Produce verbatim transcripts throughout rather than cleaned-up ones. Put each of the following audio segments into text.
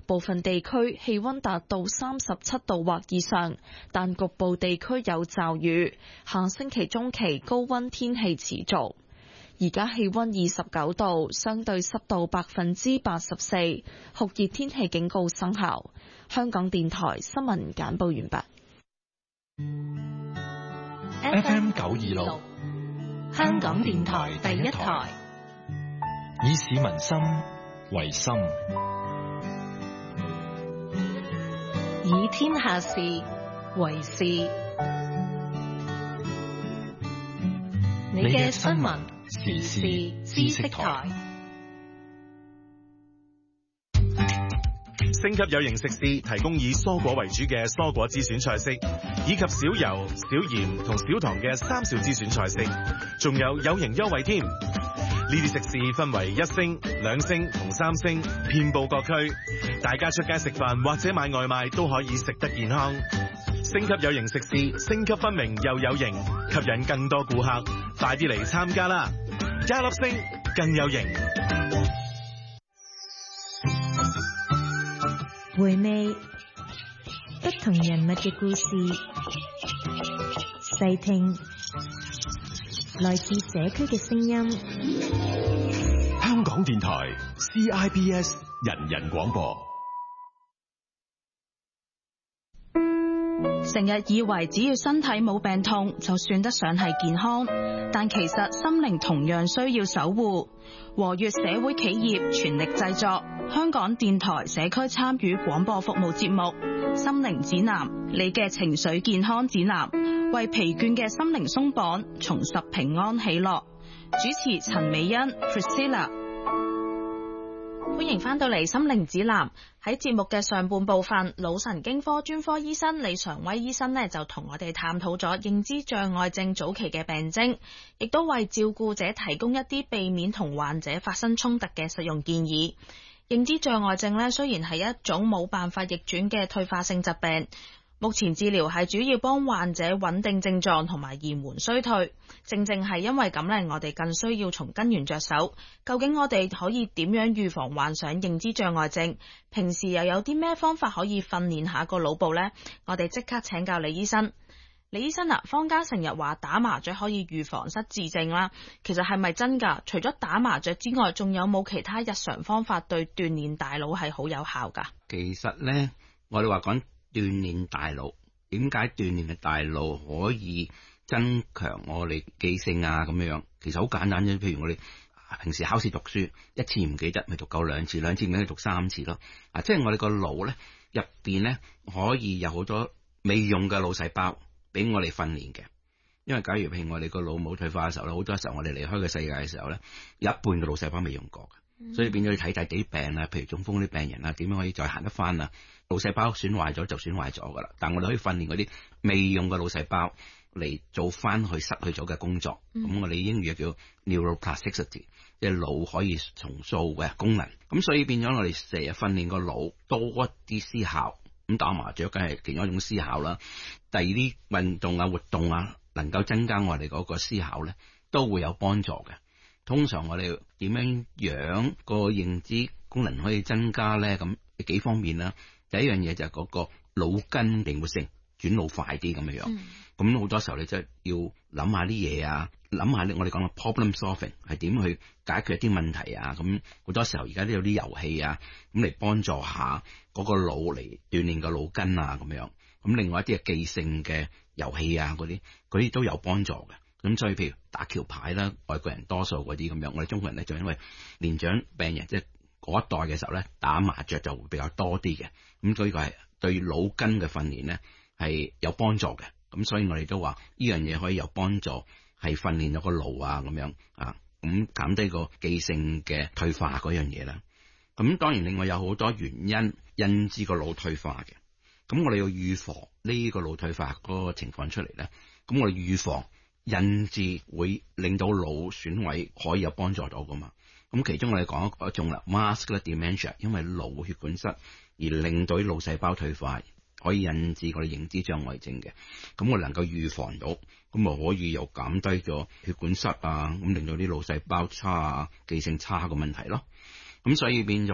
部分地區氣溫達到三十七度或以上，但局部地區有驟雨。下星期中期高溫天氣持續。而家氣溫二十九度，相對濕度百分之八十四，酷熱天氣警告生效。香港電台新聞簡報完畢。 F M 九二六，香港電台第一台，以市民心為心， 以天下事為事。你嘅新聞時事知識台。 星級有型食肆提供以蔬果為主嘅蔬果之選菜式，以及少油、少鹽同少糖嘅三少之選菜式，仲有有型優惠添。呢啲食肆分為一星、兩星同三星，遍佈各區，大家出街食飯或者買外賣都可以食得健康。星級有型食肆，星級分明又有型，吸引更多顧客，快啲嚟參加啦！加粒星更有型。 回味不同人物嘅故事，細聽來自社區嘅聲音。 香港電台 C I B S 人人廣播。 成日以為只要身體冇病痛就算得上係健康，但其實心靈同樣需要守護。和悅社會企業全力製作香港電台社區參與廣播服務節目《心靈指南》，你嘅情緒健康指南，為疲倦嘅心靈鬆綁，重拾平安喜樂。主持陳美欣 Priscilla。歡迎翻到嚟心靈指南。喺節目嘅上半部分，腦神經科專科醫生李常威醫生呢就同我哋探討咗認知障礙症早期嘅病徵，亦都為照顧者提供一啲避免同患者發生衝突嘅實用建議。認知障礙症呢雖然係一種冇辦法逆轉嘅退化性疾病，目前治療係主要幫患者穩定症狀同埋延緩衰退。正正係因為咁呢，我哋更需要從根源着手。究竟我哋可以點樣預防患上認知障礙症？平時又有啲咩方法可以訓練下個腦部呢？我哋即刻請教李醫生。李醫生啊，坊間成日話打麻雀可以預防失智症啦，其實係咪真㗎？除咗打麻雀之外，仲有冇其他日常方法對鍛鍊大腦係好有效㗎？ 其實呢，我哋話講鍛鍊大腦，點解鍛鍊嘅大腦可以增強我哋記性啊？咁樣其實好簡單啫。譬如我哋平時考試讀書，一次唔記得咪讀夠兩次，兩次唔記得讀三次咯。啊，即係我哋個腦咧入邊咧可以有好多未用嘅腦細胞俾我哋訓練嘅。因為假如譬如我哋個腦冇退化嘅時候咧，好多時候我哋離開個世界嘅時候咧，有一半嘅腦細胞未用過嘅。所以變咗你睇睇啲病啊，譬如中風啲病人啊，點樣可以再行得翻啊？腦細胞損壞咗就損壞咗噶啦，但我哋可以訓練嗰啲未用嘅腦細胞嚟做翻去失去咗嘅工作。咁、嗯、我哋英語叫 neuroplasticity， 即係腦可以重塑嘅功能。咁所以變咗我哋成日訓練個腦多一啲思考。咁打麻雀梗係其中一種思考啦。第二啲運動啊、活動啊，能夠增加我哋嗰個思考咧，都會有幫助嘅。通常我哋點樣樣個認知功能可以增加咧？咁幾方面啦。第一樣嘢就係嗰個腦筋靈活性，轉腦快啲咁樣樣。咁好、嗯、多時候你真係要諗下啲嘢啊，諗下我哋講嘅 problem solving 係點去解決一啲問題啊。咁好多時候而家都有啲遊戲啊，咁嚟幫助下嗰個腦嚟鍛鍊個腦筋啊咁樣。咁另外一啲係記性嘅遊戲啊，嗰啲嗰啲都有幫助嘅。咁所以譬如打橋牌啦，外國人多數嗰啲咁樣，我哋中國人咧就因為年長病人即係嗰一代嘅時候咧，打麻雀就會比較多啲嘅。咁所以個係對腦筋嘅訓練咧係有幫助嘅。咁所以我哋都話呢樣嘢可以有幫助，係訓練咗個腦啊咁樣啊，咁減低個記性嘅退化嗰樣嘢啦。咁當然另外有好多原因引致個腦退化嘅。咁我哋要預防呢個腦退化嗰個情況出嚟咧，咁我哋預防引致會令到腦損毀可以有幫助到噶嘛？咁其中我哋講一種啦 ，muscular dementia， 因為腦血管塞而令到啲腦細胞退化，可以引致我哋認知障礙症嘅。咁我能夠預防到，咁啊可以又減低咗血管塞啊，咁令到啲腦細胞差啊、記性差嘅問題咯。咁所以變咗咧，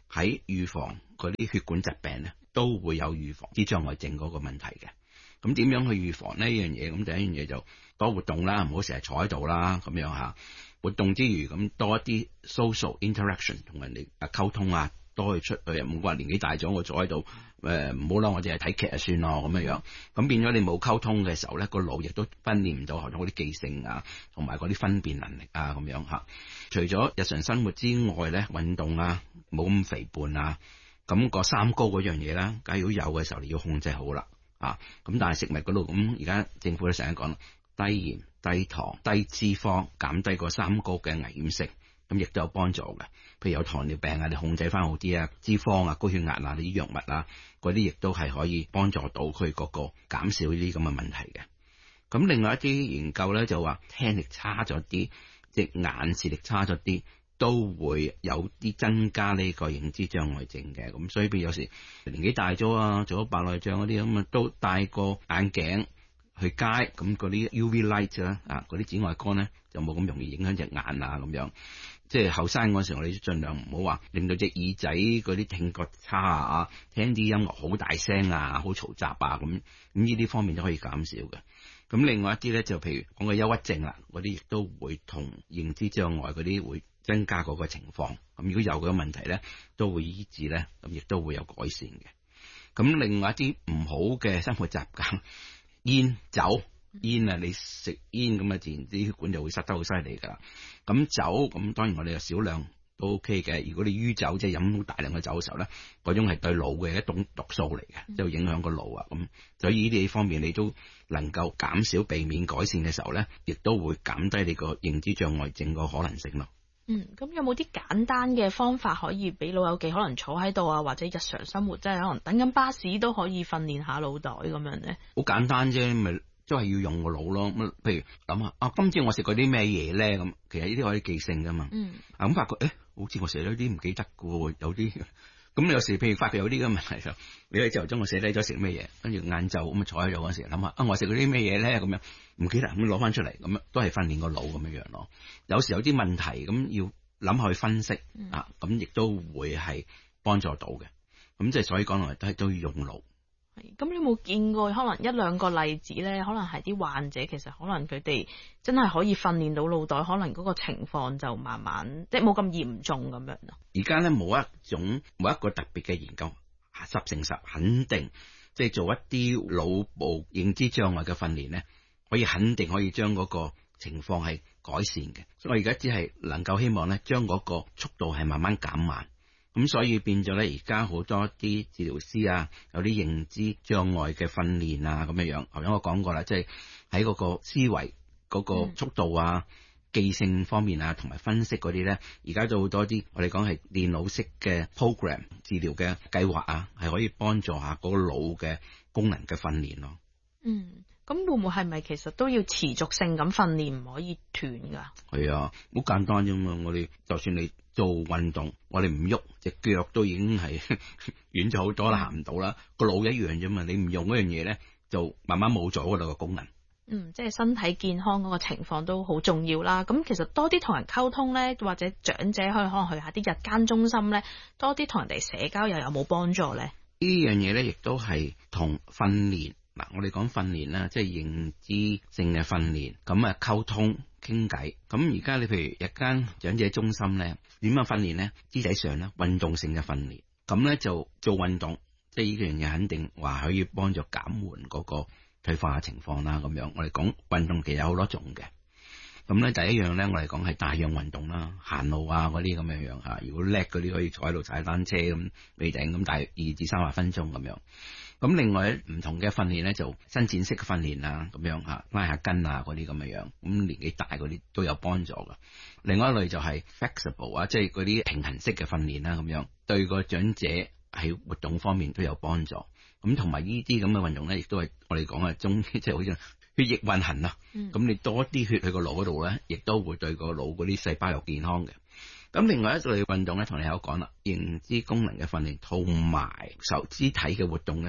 喺預防嗰啲血管疾病咧，都會有預防認知障礙症嗰個問題嘅。咁點樣去預防呢樣嘢？咁第一樣嘢就多活動啦，唔好成日坐喺度啦，咁樣吓。活動之餘，咁多一啲 social interaction， 同人哋啊溝通啊，多去出去。唔好話年紀大咗，我坐喺度誒，唔好啦，我淨係睇劇就算咯，咁樣樣。咁變咗你冇溝通嘅時候咧，個腦亦都訓練唔到學咗嗰啲記性啊，同埋嗰啲分辨能力啊，咁樣吓。除咗日常生活之外咧，運動啊，冇咁肥胖啊，咁個三高嗰樣嘢啦，假如有嘅時候，你要控制好啦。啊，咁但係食物嗰度，咁而家政府都成日講啦，低鹽、低糖、低脂肪，減低個三高嘅危險性，咁亦都有幫助嘅。譬如有糖尿病啊，你控制翻好啲啊，脂肪啊、高血壓啊，你啲藥物啊，嗰啲亦都係可以幫助到佢嗰個減少呢啲咁嘅問題嘅。咁另外一啲研究咧就話，聽力差咗啲，隻眼視力差咗啲，都會有啲增加呢個認知障礙症嘅。咁所以譬如有時年紀大咗啊，做咗白內障嗰啲咁啊，都戴個眼鏡去街，咁嗰啲 U V light 啦，啊嗰啲紫外光咧就冇咁容易影響隻眼啊咁樣。即係後生嗰時候，我哋盡量唔好話令到隻耳仔嗰啲聽覺差啊，聽啲音樂好大聲啊，好嘈雜啊咁，咁呢啲方面都可以減少嘅。咁另外一啲咧就譬如講個憂鬱症啦，嗰啲亦都會同認知障礙嗰啲會增加嗰個情況。咁如果有嘅問題咧，都會醫治咧，咁亦都會有改善嘅。咁另外一啲唔好嘅生活習慣，煙酒。煙啊，你食煙咁啊，自然啲血管就會塞得好犀利噶。咁酒咁，當然我哋有少量都 OK 嘅。如果你酗酒，即係飲好大量嘅酒嘅時候咧，嗰種係對腦嘅一種毒素嚟嘅，即係影響個腦啊。咁所以呢啲方面你都能夠減少、避免、改善嘅時候咧，亦都會減低你個認知障礙症個可能性咯。 嗯，咁有冇啲簡單嘅方法可以俾老友記可能坐喺度啊，或者日常生活即係可能等緊巴士都可以訓練下腦袋咁樣咧？好簡單啫，咪。都係要用個腦咯，咁譬如諗下啊，今朝我食過啲咩嘢咧？咁其實呢啲可以記性噶嘛。嗯。啊，咁發覺誒，好似我寫咗啲唔記得噶喎，有啲咁有時譬如發覺有啲咁嘅問題就，你喺朝頭早我寫低咗食咩嘢，跟住晏晝咁啊坐喺度嗰時諗下啊，我食過啲咩嘢咧？咁樣唔記得咁攞翻出嚟，咁樣都係訓練個腦咁樣樣咯。有時有啲問題咁要諗下去分析、嗯、啊，咁亦都會係幫助到嘅。咁即係所以講來都係都要用腦。 咁你有冇見過可能一兩個例子咧？可能係啲患者其實可能佢哋真係可以訓練到腦袋，可能嗰個情況就慢慢即係冇咁嚴重咁樣咯。 而家咧冇一種冇一個特別嘅研究十成十肯定，即係做一啲腦部認知障礙嘅訓練咧，可以肯定可以將嗰個情況係改善嘅。所以我而家只係能夠希望咧，將嗰個速度係慢慢減慢。咁所以變咗咧，而家好多啲治療師啊，有啲認知障礙嘅訓練啊，咁樣樣。頭先我講過啦，即係喺嗰個思維嗰個速度啊、嗯、記性方面啊，同埋分析嗰啲咧，而家都好多啲我哋講係電腦式嘅 program 治療嘅計劃啊，係可以幫助下嗰個腦嘅功能嘅訓練咯。 嗯。咁會唔會係咪其實都要持續性咁訓練，唔可以斷噶？係啊，好簡單啫嘛！我哋就算你做運動，我哋唔喐隻腳都已經係遠咗好多啦，行唔到啦。個腦一樣啫嘛，你唔用嗰樣嘢咧，就慢慢冇咗嗰度個功能。 嗯，即係身體健康嗰個情況都好重要啦。咁其實多啲同人溝通咧，或者長者可以可能去下啲日間中心咧，多啲同人哋社交又有冇幫助咧？ 呢樣嘢咧，亦都係同訓練。嗱，我哋講訓練啦，即係認知性嘅訓練，咁啊溝通傾偈。咁而家你譬如日間長者中心咧，點樣訓練咧？肢體上咧，運動性嘅訓練。咁咧就做運動，即係呢樣嘢肯定話可以幫助減緩嗰個退化嘅情況啦。咁樣我哋講運動其實有好多種嘅。咁咧第一樣咧，我哋講係大量運動啦，行路啊嗰啲咁樣樣嚇。如果叻嗰啲可以坐喺度踩單車咁，未定咁，大約二至三十分鐘咁樣。咁另外唔同嘅訓練咧，就伸展式嘅訓練啊，咁樣嚇，拉下筋啊嗰啲咁嘅樣，咁年紀大嗰啲都有幫助噶。另外一類就係 flexible 啊，即係嗰啲平衡式嘅訓練啦，咁樣對個長者喺活動方面都有幫助。咁同埋呢啲咁嘅運動咧，亦都係我哋講嘅中，即係好似血液運行啊。咁、嗯、你多啲血去個腦嗰度咧，亦都會對個腦嗰啲細胞有健康嘅。咁另外一類運動咧，同你有講啦，認知功能嘅訓練同埋手肢體嘅活動咧，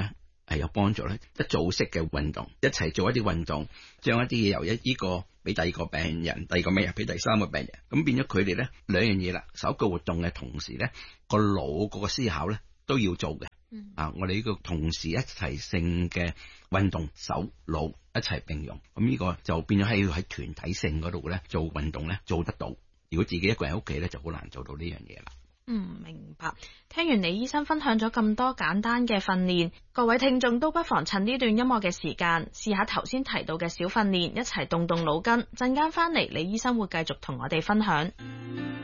係有幫助咧？一組式嘅運動，一齊做一啲運動，將一啲嘢由一呢個俾第二個病人，第二個咩人俾第三個病人，咁變咗佢哋咧兩樣嘢啦。手腳活動嘅同時咧，個腦嗰個思考咧都要做嘅。嗯、啊，我哋呢個同時一齊性嘅運動，手腦一齊並用，咁呢個就變咗喺喺團體性嗰度咧做運動咧做得到。如果自己一個人喺屋企咧，就好難做到呢樣嘢啦。 嗯，明白。聽完李醫生分享咗咁多簡單嘅訓練，各位聽眾都不妨趁呢段音樂嘅時間，試下頭先提到嘅小訓練，一齊動動腦筋。陣間翻嚟，李醫生會繼續同我哋分享。